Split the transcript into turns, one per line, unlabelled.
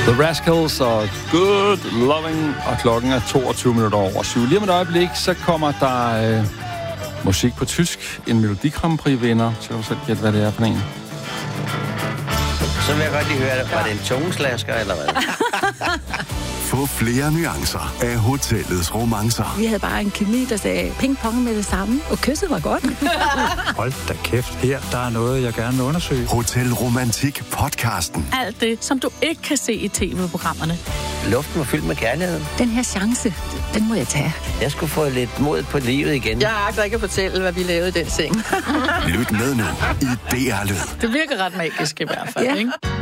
The Rascals og Good Loving, og klokken er 22 minutter over 7. Lige om et øjeblik, så kommer der musik på tysk. En Melodi Grand Prix-vinder. Så kan du selv gætte, hvad det er for en.
Så vil jeg godt lige høre, var det en tungeslasker eller hvad?
Få flere nuancer af hotellets romancer.
Vi havde bare en kemi, der sagde ping-pong med det samme, og kysset var godt.
Hold da kæft, her der er noget, jeg gerne vil undersøge.
Hotel Romantik podcasten.
Alt det, som du ikke kan se i tv-programmerne.
Luften var fyldt med kærlighed.
Den her chance, den må jeg tage.
Jeg skulle få lidt mod på livet igen.
Jeg agter ikke at fortælle, hvad vi lavede i den seng.
Lyt med nu i DR Lyd.
Det virker ret magisk i hvert fald,
Ja.
ikke?